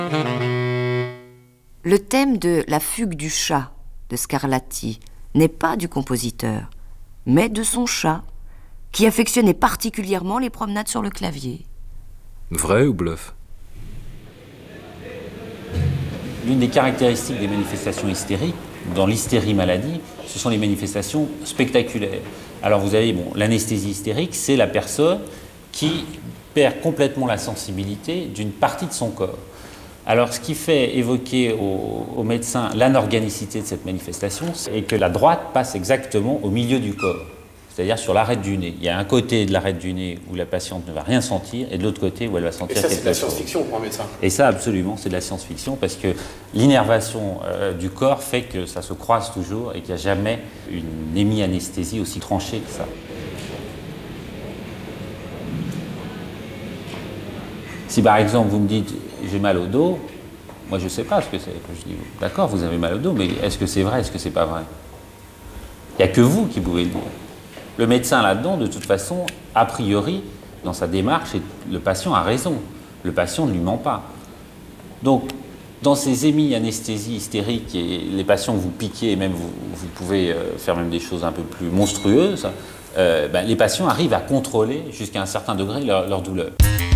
Le thème de La fugue du chat de Scarlatti n'est pas du compositeur, mais de son chat, qui affectionnait particulièrement les promenades sur le clavier. Vrai ou bluff? L'une des caractéristiques des manifestations hystériques, dans l'hystérie maladie, ce sont les manifestations spectaculaires. Alors vous avez, l'anesthésie hystérique, c'est la personne qui perd complètement la sensibilité d'une partie de son corps. Alors ce qui fait évoquer au médecin l'anorganicité de cette manifestation, c'est que la droite passe exactement au milieu du corps, c'est-à-dire sur l'arête du nez. Il y a un côté de l'arête du nez où la patiente ne va rien sentir et de l'autre côté où elle va sentir quelque chose. Et ça, c'est de la science-fiction pour un médecin. Et ça, absolument, c'est de la science-fiction parce que l'innervation du corps fait que ça se croise toujours et qu'il n'y a jamais une hémi-anesthésie aussi tranchée que ça. Si par exemple vous me dites j'ai mal au dos, moi je ne sais pas ce que c'est. Je dis d'accord, vous avez mal au dos, mais est-ce que c'est vrai, est-ce que c'est pas vrai? Il n'y a que vous qui pouvez le dire. Le médecin là-dedans, de toute façon, a priori, dans sa démarche, le patient a raison. Le patient ne lui ment pas. Donc, dans ces hémi-anesthésies hystériques, et les patients que vous piquez, et même vous pouvez faire même des choses un peu plus monstrueuses, les patients arrivent à contrôler jusqu'à un certain degré leur douleur.